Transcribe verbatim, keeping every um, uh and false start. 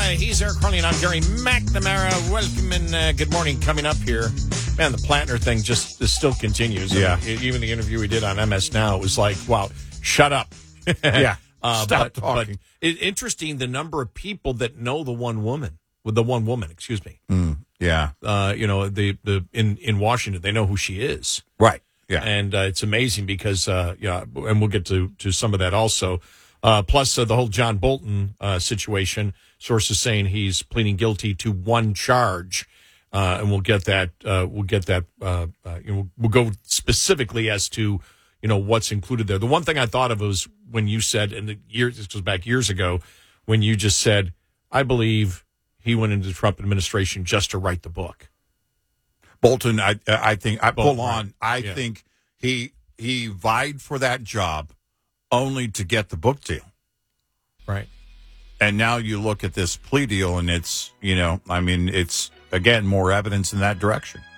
he's Eric Carly, and I'm Gary McNamara. Welcome and uh, good morning. Coming up here, man, the Plattner thing just this still continues. Yeah. I mean, even the interview we did on M S Now, it was like, wow, shut up. Yeah, uh, stop but, talking. But it, interesting the number of people that know the one woman, with the one woman, excuse me. Mm, yeah. Uh, you know, the the in in Washington, they know who she is. Right. Yeah. And uh, it's amazing because, uh, yeah, and we'll get to, to some of that also. Uh, plus, uh, the whole John Bolton uh, situation, sources saying he's pleading guilty to one charge, uh, and we'll get that. Uh, we'll get that. Uh, uh, you know, we'll go specifically as to you know what's included there. The one thing I thought of was when you said, and the years this goes back years ago, when you just said, "I believe he went into the Trump administration just to write the book." Bolton, I I think I pull Bolton, on. right. I Yeah. think he he vied for that job only to get the book deal. Right. And now you look at this plea deal, and it's you know, I mean, it's again more evidence in that direction.